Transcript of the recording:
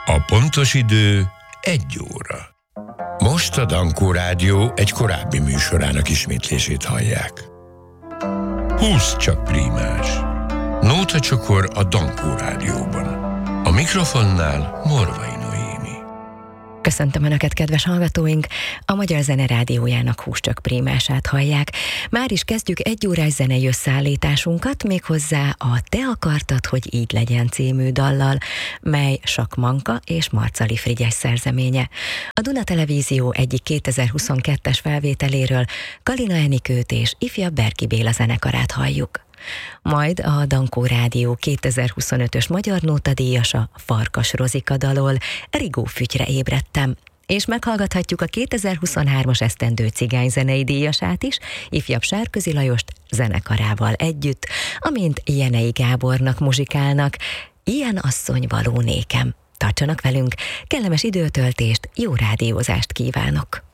A pontos idő 1 óra. Most a Dankó Rádió egy korábbi műsorának ismétlését hallják. 20 csak prímás. Nótacsokor a Dankó Rádióban. A mikrofonnál Morvai Noémi. Köszöntöm Önöket, kedves hallgatóink! A Magyar Zene Rádiójának 20 csak prímását hallják. Már is kezdjük 1 órás zenei összeállításunkat, méghozzá a Te akartad, hogy így legyen című dallal, mely Sakmanka és Marcali Frigyes szerzeménye. A Duna Televízió egyik 2022-es felvételéről Kalina Enikőt és ifjabb Berki Béla zenekarát halljuk. Majd a Dankó Rádió 2025-ös Magyar Nótadíjasa Farkas Rozika dalol Rigó fütyre ébredtem, és meghallgathatjuk a 2023-as esztendő cigányzenei díjasát is, ifjabb Sárközi Lajost zenekarával együtt, amint Jenei Gábornak muzsikálnak Ilyen asszony való nékem. Tartsanak velünk, kellemes időtöltést, jó rádiózást kívánok!